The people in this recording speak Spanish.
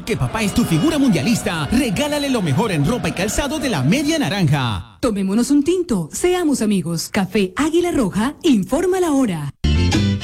porque papá es tu figura mundialista, regálale lo mejor en ropa y calzado de la Media Naranja. Tomémonos un tinto, seamos amigos. Café Águila Roja, informa la hora.